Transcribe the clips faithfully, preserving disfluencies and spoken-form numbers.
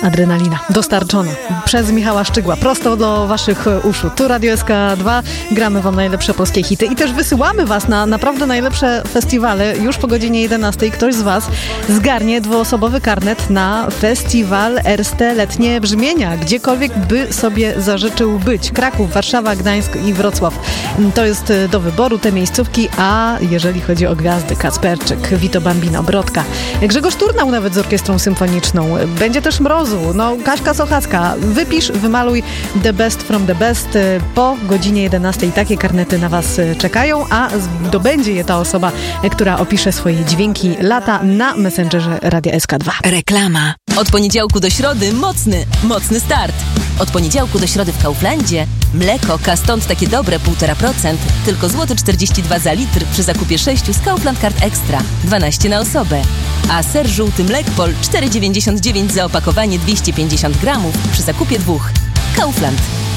Adrenalina dostarczona przez Michała Szczygła prosto do waszych uszu. Tu Radio S K dwa, gramy wam najlepsze polskie hity i też wysyłamy was na naprawdę najlepsze festiwale. Już po godzinie jedenastej ktoś z was zgarnie dwuosobowy karnet na festiwal Erste Letnie Brzmienia, gdziekolwiek by sobie zażyczył być. Kraków, Warszawa, Gdańsk i Wrocław. To jest do wyboru te miejscówki, a jeżeli chodzi o gwiazdy, Kacperczyk, Vito Bambino, Brodka, Grzegorz Turnał nawet z orkiestrą symfoniczną. Będzie też Mrozu, no Kaśka Sochacka. Wypisz, wymaluj the best from the best. Po godzinie jedenastej takie karnety na was czekają, a zdobędzie je ta osoba, która opisze swoje dźwięki lata na Messengerze Radia S K dwa. Reklama. Od poniedziałku do środy mocny, mocny start. Od poniedziałku do środy w Kauflandzie mleko Kastąd takie dobre półtora procent, tylko złoty czterdzieści dwa za litr przy zakupie sześciu z Kaufland Card Extra, dwanaście na osobę. A ser żółty Mlekpol cztery dziewięćdziesiąt dziewięć za opakowanie dwieście pięćdziesiąt gramów przy zakupie dwóch. Kaufland.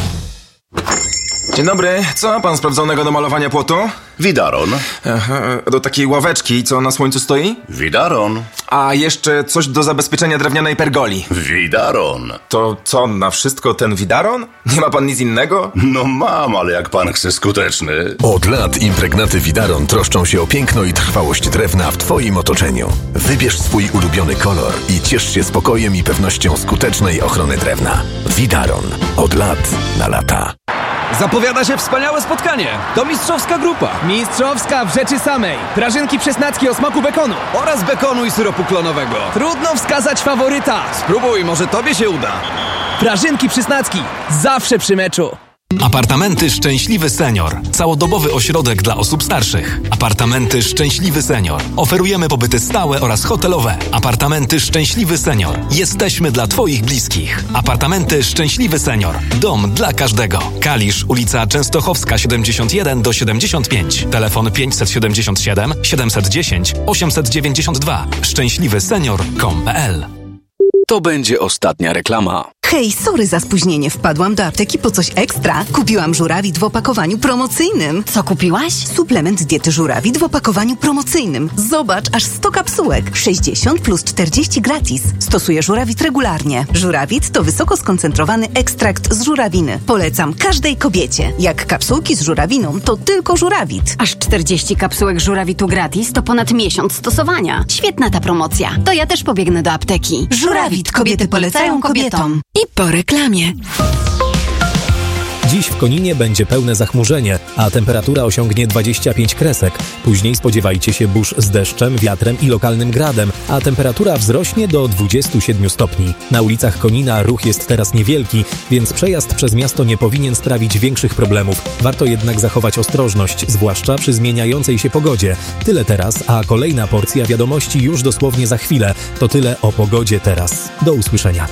Dzień dobry, co ma pan sprawdzonego do malowania płotu? Widaron. Aha, do takiej ławeczki, co na słońcu stoi? Widaron. A jeszcze coś do zabezpieczenia drewnianej pergoli. Widaron. To co, na wszystko ten widaron? Nie ma pan nic innego? No mam, ale jak pan chce skuteczny. Od lat impregnaty Widaron troszczą się o piękno i trwałość drewna w twoim otoczeniu. Wybierz swój ulubiony kolor i ciesz się spokojem i pewnością skutecznej ochrony drewna. Widaron. Od lat na lata. Zapowiada się wspaniałe spotkanie. To mistrzowska grupa. Mistrzowska w rzeczy samej. Prażynki przesnackie o smaku bekonu. Oraz bekonu i syropu klonowego. Trudno wskazać faworyta. Spróbuj, może tobie się uda. Prażynki przysnacki. Zawsze przy meczu. Apartamenty Szczęśliwy Senior. Całodobowy ośrodek dla osób starszych. Apartamenty Szczęśliwy Senior. Oferujemy pobyty stałe oraz hotelowe. Apartamenty Szczęśliwy Senior. Jesteśmy dla twoich bliskich. Apartamenty Szczęśliwy Senior. Dom dla każdego. Kalisz, ulica Częstochowska siedemdziesiąt jeden do siedemdziesiąt pięć. Telefon pięćset siedemdziesiąt siedem siedemset dziesięć osiemset dziewięćdziesiąt dwa. szczęśliwy senior kropka com kropka p l. To będzie ostatnia reklama. Hej, sorry za spóźnienie. Wpadłam do apteki po coś ekstra. Kupiłam żurawit w opakowaniu promocyjnym. Co kupiłaś? Suplement diety żurawit w opakowaniu promocyjnym. Zobacz, aż sto kapsułek. sześćdziesiąt plus czterdzieści gratis. Stosuję żurawit regularnie. Żurawit to wysoko skoncentrowany ekstrakt z żurawiny. Polecam każdej kobiecie. Jak kapsułki z żurawiną, to tylko żurawit. Aż czterdzieści kapsułek żurawitu gratis to ponad miesiąc stosowania. Świetna ta promocja. To ja też pobiegnę do apteki. Żurawit. Kobiety polecają kobietom. I po reklamie. Dziś w Koninie będzie pełne zachmurzenie, a temperatura osiągnie dwadzieścia pięć kresek. Później spodziewajcie się burz z deszczem, wiatrem i lokalnym gradem, a temperatura wzrośnie do dwudziestu siedmiu stopni. Na ulicach Konina ruch jest teraz niewielki, więc przejazd przez miasto nie powinien sprawić większych problemów. Warto jednak zachować ostrożność, zwłaszcza przy zmieniającej się pogodzie. Tyle teraz, a kolejna porcja wiadomości już dosłownie za chwilę. To tyle o pogodzie teraz. Do usłyszenia.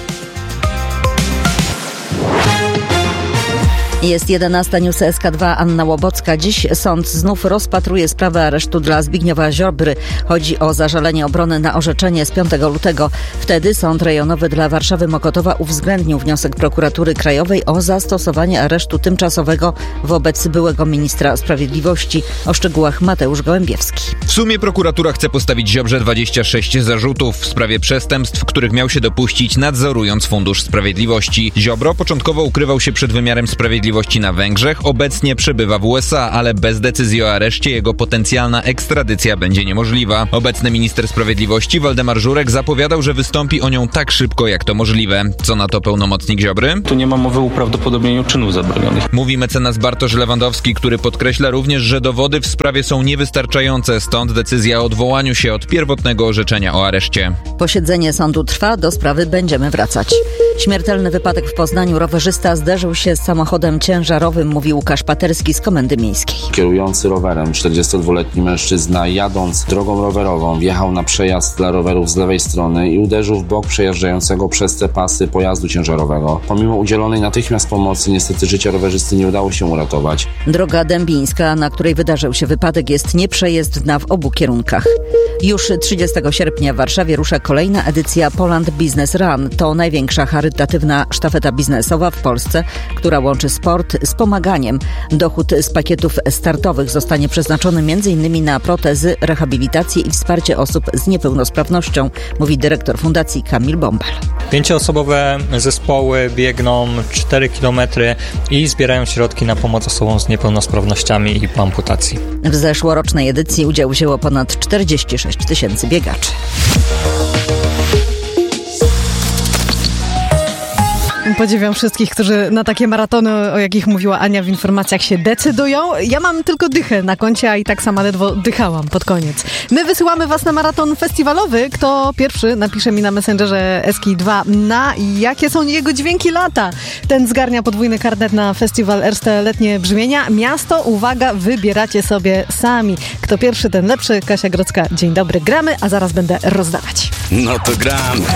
Jest jedenasta, News S K dwa, Anna Łobocka. Dziś sąd znów rozpatruje sprawę aresztu dla Zbigniewa Ziobry. Chodzi o zażalenie obrony na orzeczenie z piątego lutego. Wtedy Sąd Rejonowy dla Warszawy Mokotowa uwzględnił wniosek Prokuratury Krajowej o zastosowanie aresztu tymczasowego wobec byłego ministra sprawiedliwości. O szczegółach Mateusz Gołębiewski. W sumie prokuratura chce postawić Ziobrze dwadzieścia sześć zarzutów w sprawie przestępstw, których miał się dopuścić, nadzorując Fundusz Sprawiedliwości. Ziobro początkowo ukrywał się przed wymiarem sprawiedliwości na Węgrzech, obecnie przebywa w U S A, ale bez decyzji o areszcie jego potencjalna ekstradycja będzie niemożliwa. Obecny minister sprawiedliwości Waldemar Żurek zapowiadał, że wystąpi o nią tak szybko, jak to możliwe. Co na to pełnomocnik Ziobry? Tu nie ma mowy o uprawdopodobnieniu czynów zabronionych. Mówi mecenas Bartosz Lewandowski, który podkreśla również, że dowody w sprawie są niewystarczające, stąd decyzja o odwołaniu się od pierwotnego orzeczenia o areszcie. Posiedzenie sądu trwa, do sprawy będziemy wracać. Śmiertelny wypadek w Poznaniu. Rowerzysta zderzył się z samochodem ciężarowym, mówi Łukasz Paterski z Komendy Miejskiej. Kierujący rowerem czterdziestodwuletni mężczyzna, jadąc drogą rowerową, wjechał na przejazd dla rowerów z lewej strony i uderzył w bok przejeżdżającego przez te pasy pojazdu ciężarowego. Pomimo udzielonej natychmiastownej pomocy, niestety życia rowerzysty nie udało się uratować. Droga dębińska, na której wydarzył się wypadek, jest nieprzejezdna w obu kierunkach. Już trzydziestego sierpnia w Warszawie rusza kolejna edycja Poland Business Run. To największa charytatywna charytatywna sztafeta biznesowa w Polsce, która łączy sport z pomaganiem. Dochód z pakietów startowych zostanie przeznaczony między innymi na protezy, rehabilitację i wsparcie osób z niepełnosprawnością, mówi dyrektor fundacji Kamil Bąbel. Pięcioosobowe zespoły biegną cztery kilometry i zbierają środki na pomoc osobom z niepełnosprawnościami i po amputacji. W zeszłorocznej edycji udział wzięło ponad czterdzieści sześć tysięcy biegaczy. Podziwiam wszystkich, którzy na takie maratony, o jakich mówiła Ania w informacjach, się decydują. Ja mam tylko dychę na koncie, a i tak sama ledwo dychałam pod koniec. My wysyłamy was na maraton festiwalowy. Kto pierwszy napisze mi na Messengerze S K dwa, na jakie są jego dźwięki lata. Ten zgarnia podwójny karnet na festiwal Erste Letnie Brzmienia. Miasto, uwaga, wybieracie sobie sami. Kto pierwszy, ten lepszy. Kasia Grodzka, dzień dobry, gramy, a zaraz będę rozdawać. No to gramy.